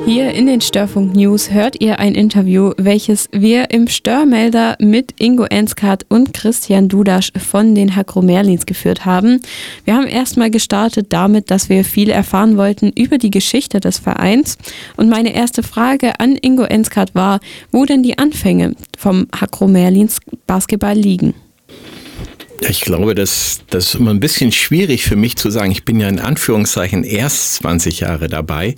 Hier in den Störfunk News hört ihr ein Interview, welches wir im Störmelder mit Ingo Enskart und Christian Dudasch von den Hakro Merlins geführt haben. Wir haben erstmal gestartet damit, dass wir viel erfahren wollten über die Geschichte des Vereins. Und meine erste Frage an Ingo Enskart war, wo denn die Anfänge vom Hakro Merlins Basketball liegen. Ich glaube, das ist immer ein bisschen schwierig für mich zu sagen. Ich bin ja in Anführungszeichen erst 20 Jahre dabei.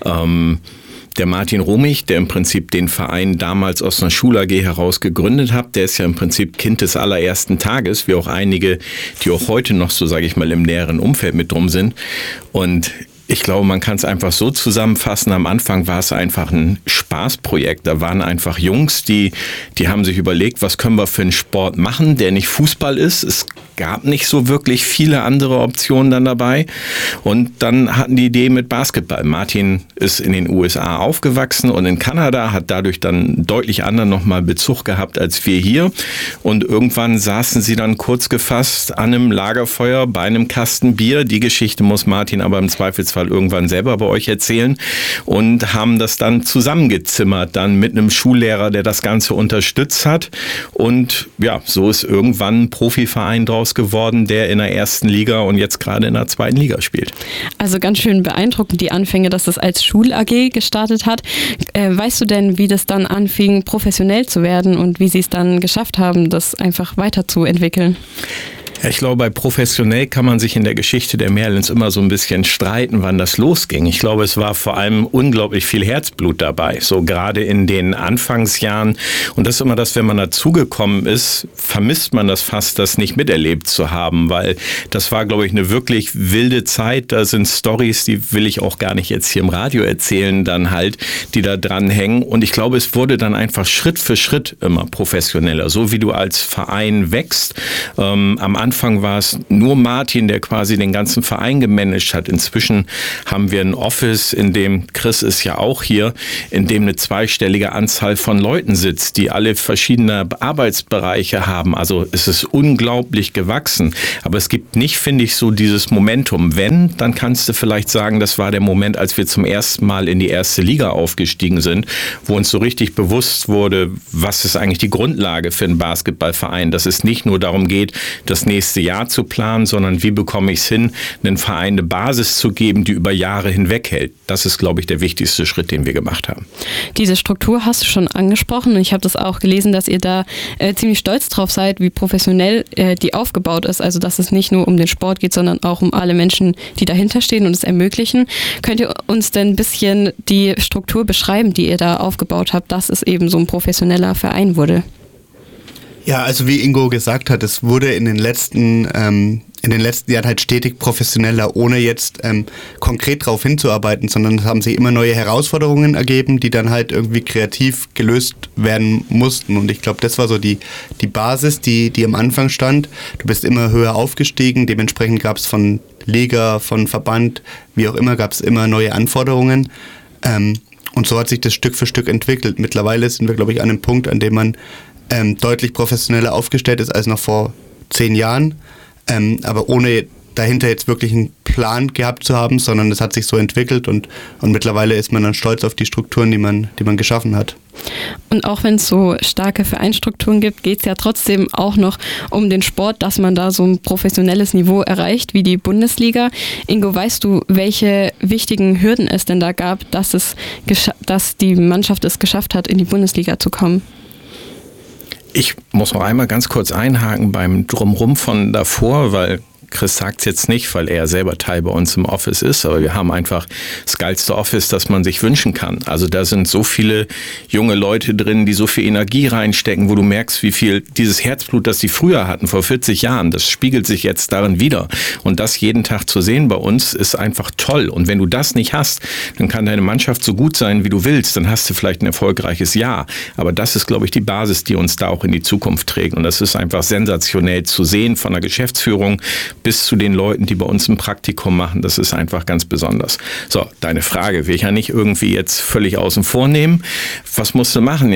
Der Martin Romig, der im Prinzip den Verein damals aus einer Schul AG heraus gegründet hat, der ist ja im Prinzip Kind des allerersten Tages, wie auch einige, die auch heute noch so, sage ich mal, im näheren Umfeld mit drum sind. Und ich glaube, man kann es einfach so zusammenfassen. Am Anfang war es einfach ein Spaßprojekt. Da waren einfach Jungs, die haben sich überlegt, was können wir für einen Sport machen, der nicht Fußball ist. Es gab nicht so wirklich viele andere Optionen dann dabei. Und dann hatten die Idee mit Basketball. Martin ist in den USA aufgewachsen und in Kanada, hat dadurch dann deutlich anderen nochmal Bezug gehabt als wir hier. Und irgendwann saßen sie dann kurz gefasst an einem Lagerfeuer bei einem Kasten Bier. Die Geschichte muss Martin aber im Zweifelsfall irgendwann selber bei euch erzählen, und haben das dann zusammengezimmert, dann mit einem Schullehrer, der das Ganze unterstützt hat. Und ja, so ist irgendwann ein Profiverein draus geworden, der in der ersten Liga und jetzt gerade in der zweiten Liga spielt. Also ganz schön beeindruckend die Anfänge, dass das als Schul-AG gestartet hat. Weißt du denn, wie das dann anfing, professionell zu werden und wie sie es dann geschafft haben, das einfach weiterzuentwickeln? Ja, ich glaube, bei professionell kann man sich in der Geschichte der Merlins immer so ein bisschen streiten, wann das losging. Ich glaube, es war vor allem unglaublich viel Herzblut dabei, so gerade in den Anfangsjahren. Und das ist immer das, wenn man dazugekommen ist, vermisst man das fast, das nicht miterlebt zu haben, weil das war, glaube ich, eine wirklich wilde Zeit. Da sind Storys, die will ich auch gar nicht jetzt hier im Radio erzählen, dann halt, die da dran hängen. Und ich glaube, es wurde dann einfach Schritt für Schritt immer professioneller, so wie du als Verein wächst. Am Anfang war es nur Martin, der quasi den ganzen Verein gemanagt hat. Inzwischen haben wir ein Office, in dem, Chris ist ja auch hier, in dem eine zweistellige Anzahl von Leuten sitzt, die alle verschiedene Arbeitsbereiche haben. Also es ist unglaublich gewachsen. Aber es gibt nicht, finde ich, so dieses Momentum. Wenn, dann kannst du vielleicht sagen, das war der Moment, als wir zum ersten Mal in die erste Liga aufgestiegen sind, wo uns so richtig bewusst wurde, was ist eigentlich die Grundlage für einen Basketballverein. Dass es nicht nur darum geht, das nächste Jahr zu planen, sondern wie bekomme ich es hin, einen Verein eine Basis zu geben, die über Jahre hinweg hält. Das ist, glaube ich, der wichtigste Schritt, den wir gemacht haben. Diese Struktur hast du schon angesprochen und ich habe das auch gelesen, dass ihr da ziemlich stolz drauf seid, wie professionell die aufgebaut ist. Also dass es nicht nur um den Sport geht, sondern auch um alle Menschen, die dahinter stehen und es ermöglichen. Könnt ihr uns denn ein bisschen die Struktur beschreiben, die ihr da aufgebaut habt, dass es eben so ein professioneller Verein wurde? Ja, also wie Ingo gesagt hat, es wurde in den letzten Jahren halt stetig professioneller, ohne jetzt konkret darauf hinzuarbeiten, sondern es haben sich immer neue Herausforderungen ergeben, die dann halt irgendwie kreativ gelöst werden mussten. Und ich glaube, das war so die Basis, die am Anfang stand. Du bist immer höher aufgestiegen, dementsprechend gab es von Liga, von Verband, wie auch immer, gab es immer neue Anforderungen. Und so hat sich das Stück für Stück entwickelt. Mittlerweile sind wir, glaube ich, an einem Punkt, an dem man deutlich professioneller aufgestellt ist als noch vor 10 Jahren, aber ohne dahinter jetzt wirklich einen Plan gehabt zu haben, sondern es hat sich so entwickelt und mittlerweile ist man dann stolz auf die Strukturen, die man geschaffen hat. Und auch wenn es so starke Vereinsstrukturen gibt, geht es ja trotzdem auch noch um den Sport, dass man da so ein professionelles Niveau erreicht wie die Bundesliga. Ingo, weißt du, welche wichtigen Hürden es denn da gab, dass die Mannschaft es geschafft hat, in die Bundesliga zu kommen? Ich muss noch einmal ganz kurz einhaken beim Drumrum von davor, weil Chris sagt es jetzt nicht, weil er selber Teil bei uns im Office ist, aber wir haben einfach das geilste Office, das man sich wünschen kann. Also da sind so viele junge Leute drin, die so viel Energie reinstecken, wo du merkst, wie viel dieses Herzblut, das sie früher hatten, vor 40 Jahren, das spiegelt sich jetzt darin wieder. Und das jeden Tag zu sehen bei uns ist einfach toll. Und wenn du das nicht hast, dann kann deine Mannschaft so gut sein, wie du willst. Dann hast du vielleicht ein erfolgreiches Jahr. Aber das ist, glaube ich, die Basis, die uns da auch in die Zukunft trägt. Und das ist einfach sensationell zu sehen von der Geschäftsführung bis zu den Leuten, die bei uns ein Praktikum machen. Das ist einfach ganz besonders. So, deine Frage will ich ja nicht irgendwie jetzt völlig außen vor nehmen. Was musst du machen? Ja,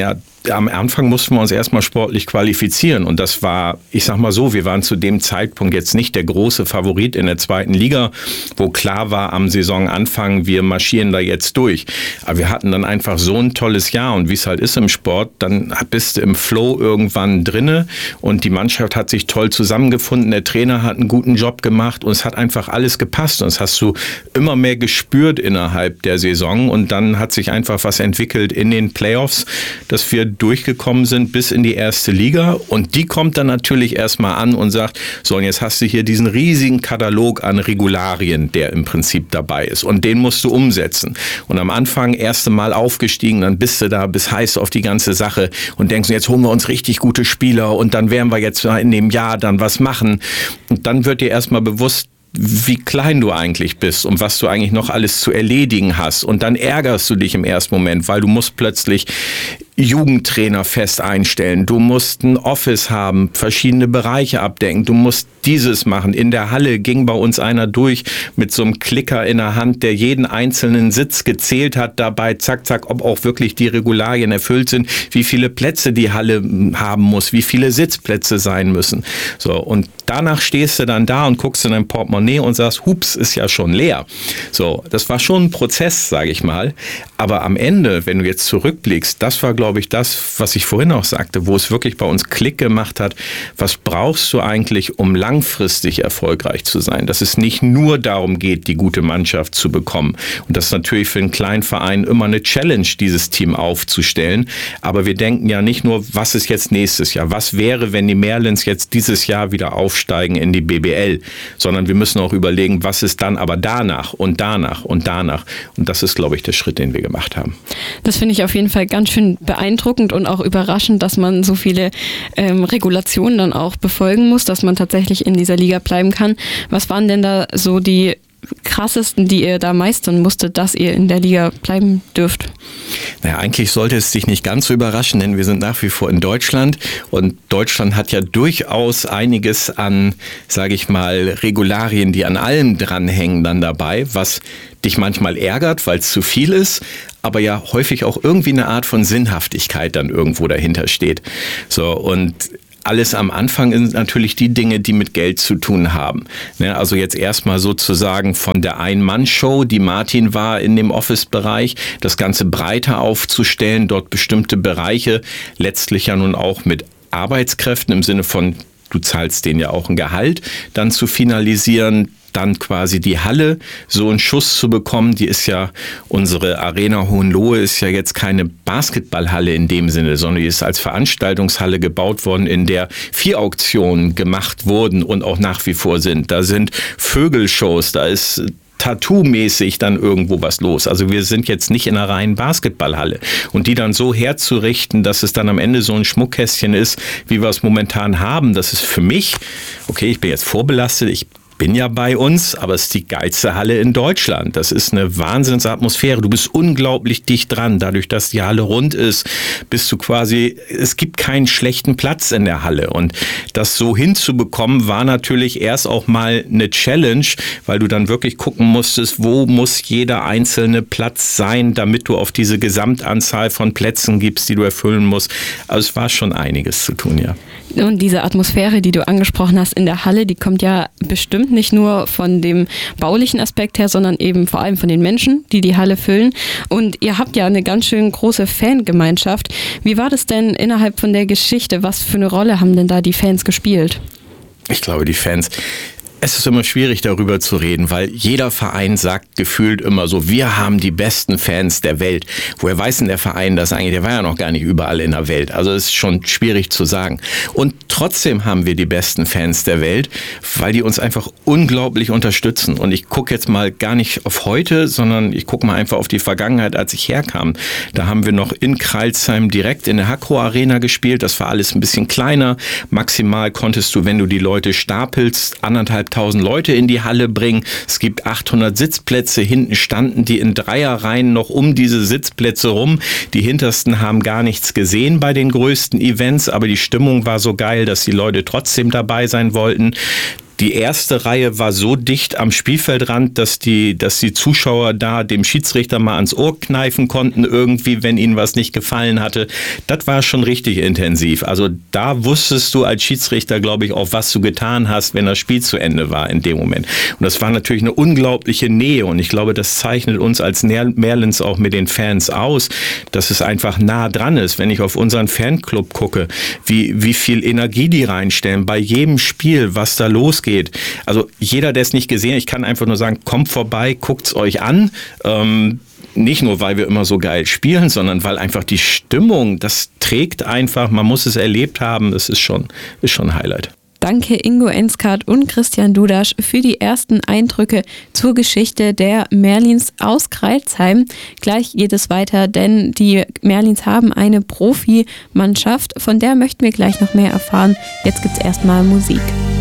am Anfang mussten wir uns erstmal sportlich qualifizieren und das war, ich sag mal so, wir waren zu dem Zeitpunkt jetzt nicht der große Favorit in der 2. Liga, wo klar war am Saisonanfang, wir marschieren da jetzt durch. Aber wir hatten dann einfach so ein tolles Jahr und wie es halt ist im Sport, dann bist du im Flow irgendwann drinne und die Mannschaft hat sich toll zusammengefunden, der Trainer hat einen guten Job gemacht und es hat einfach alles gepasst und das hast du immer mehr gespürt innerhalb der Saison und dann hat sich einfach was entwickelt in den Playoffs, dass wir durchgekommen sind bis in die 1. Liga und die kommt dann natürlich erstmal an und sagt, so und jetzt hast du hier diesen riesigen Katalog an Regularien, der im Prinzip dabei ist und den musst du umsetzen. Und am Anfang erste Mal aufgestiegen, dann bist du da, bist heiß auf die ganze Sache und denkst, jetzt holen wir uns richtig gute Spieler und dann werden wir jetzt in dem Jahr dann was machen. Und dann wird dir erstmal bewusst, wie klein du eigentlich bist und was du eigentlich noch alles zu erledigen hast. Und dann ärgerst du dich im ersten Moment, weil du musst plötzlich Jugendtrainer fest einstellen. Du musst ein Office haben, verschiedene Bereiche abdecken. Du musst dieses machen. In der Halle ging bei uns einer durch mit so einem Klicker in der Hand, der jeden einzelnen Sitz gezählt hat dabei, zack, zack, ob auch wirklich die Regularien erfüllt sind, wie viele Plätze die Halle haben muss, wie viele Sitzplätze sein müssen. So, und danach stehst du dann da und guckst in dein Portemonnaie und sagst, hups, ist ja schon leer. So, das war schon ein Prozess, sage ich mal. Aber am Ende, wenn du jetzt zurückblickst, das war, glaube ich, das, was ich vorhin auch sagte, wo es wirklich bei uns Klick gemacht hat. Was brauchst du eigentlich, um langfristig erfolgreich zu sein? Dass es nicht nur darum geht, die gute Mannschaft zu bekommen. Und das ist natürlich für einen kleinen Verein immer eine Challenge, dieses Team aufzustellen. Aber wir denken ja nicht nur, was ist jetzt nächstes Jahr? Was wäre, wenn die Merlins jetzt dieses Jahr wieder aufsteigen in die BBL? Sondern wir müssen auch überlegen, was ist dann aber danach und danach und danach. Und das ist, glaube ich, der Schritt, den wir gemacht haben. Das finde ich auf jeden Fall ganz schön beeindruckend und auch überraschend, dass man so viele Regulationen dann auch befolgen muss, dass man tatsächlich in dieser Liga bleiben kann. Was waren denn da so die krassesten, die ihr da meistern musstet, dass ihr in der Liga bleiben dürft? Naja, eigentlich sollte es dich nicht ganz so überraschen, denn wir sind nach wie vor in Deutschland und Deutschland hat ja durchaus einiges an, sage ich mal, Regularien, die an allem dranhängen dann dabei, was dich manchmal ärgert, weil es zu viel ist, aber ja häufig auch irgendwie eine Art von Sinnhaftigkeit dann irgendwo dahinter steht. So, und alles am Anfang sind natürlich die Dinge, die mit Geld zu tun haben. Also jetzt erstmal sozusagen von der Ein-Mann-Show, die Martin war in dem Office-Bereich, das Ganze breiter aufzustellen, dort bestimmte Bereiche, letztlich ja nun auch mit Arbeitskräften im Sinne von, du zahlst denen ja auch ein Gehalt, dann zu finalisieren, dann quasi die Halle so einen Schuss zu bekommen. Die ist ja, unsere Arena Hohenlohe ist ja jetzt keine Basketballhalle in dem Sinne, sondern die ist als Veranstaltungshalle gebaut worden, in der 4 Auktionen gemacht wurden und auch nach wie vor sind. Da sind Vögelshows, da ist Tattoo-mäßig dann irgendwo was los. Also wir sind jetzt nicht in einer reinen Basketballhalle. Und die dann so herzurichten, dass es dann am Ende so ein Schmuckkästchen ist, wie wir es momentan haben, das ist für mich, okay, ich bin jetzt vorbelastet, ich bin ja bei uns, aber es ist die geilste Halle in Deutschland. Das ist eine Wahnsinnsatmosphäre. Du bist unglaublich dicht dran. Dadurch, dass die Halle rund ist, bist du quasi, es gibt keinen schlechten Platz in der Halle. Und das so hinzubekommen, war natürlich erst auch mal eine Challenge, weil du dann wirklich gucken musstest, wo muss jeder einzelne Platz sein, damit du auf diese Gesamtanzahl von Plätzen gibst, die du erfüllen musst. Also es war schon einiges zu tun, ja. Und diese Atmosphäre, die du angesprochen hast in der Halle, die kommt ja bestimmt nicht nur von dem baulichen Aspekt her, sondern eben vor allem von den Menschen, die die Halle füllen. Und ihr habt ja eine ganz schön große Fangemeinschaft. Wie war das denn innerhalb von der Geschichte? Was für eine Rolle haben denn da die Fans gespielt? Ich glaube, die Fans... Es ist immer schwierig, darüber zu reden, weil jeder Verein sagt gefühlt immer so, wir haben die besten Fans der Welt. Woher weiß denn der Verein das eigentlich? Der war ja noch gar nicht überall in der Welt. Also es ist schon schwierig zu sagen. Und trotzdem haben wir die besten Fans der Welt, weil die uns einfach unglaublich unterstützen. Und ich gucke jetzt mal gar nicht auf heute, sondern ich gucke mal einfach auf die Vergangenheit, als ich herkam. Da haben wir noch in Crailsheim direkt in der Hakro Arena gespielt. Das war alles ein bisschen kleiner. Maximal konntest du, wenn du die Leute stapelst, 1.500 Leute in die Halle bringen. Es gibt 800 Sitzplätze. Hinten standen die in Dreierreihen noch um diese Sitzplätze rum. Die hintersten haben gar nichts gesehen bei den größten Events, aber die Stimmung war so geil, dass die Leute trotzdem dabei sein wollten. Die erste Reihe war so dicht am Spielfeldrand, dass die Zuschauer da dem Schiedsrichter mal ans Ohr kneifen konnten irgendwie, wenn ihnen was nicht gefallen hatte. Das war schon richtig intensiv. Also da wusstest du als Schiedsrichter, glaube ich, auch, was du getan hast, wenn das Spiel zu Ende war in dem Moment. Und das war natürlich eine unglaubliche Nähe und ich glaube, das zeichnet uns als Merlins auch mit den Fans aus, dass es einfach nah dran ist. Wenn ich auf unseren Fanclub gucke, wie viel Energie die reinstellen bei jedem Spiel, was da losgeht. Also jeder, der es nicht gesehen hat, ich kann einfach nur sagen, kommt vorbei, guckt's euch an. Nicht nur, weil wir immer so geil spielen, sondern weil einfach die Stimmung, das trägt einfach, man muss es erlebt haben, das ist schon ein Highlight. Danke Ingo Enskart und Christian Dudasch für die ersten Eindrücke zur Geschichte der Merlins aus Crailsheim. Gleich geht es weiter, denn die Merlins haben eine Profimannschaft, von der möchten wir gleich noch mehr erfahren. Jetzt gibt's erstmal Musik.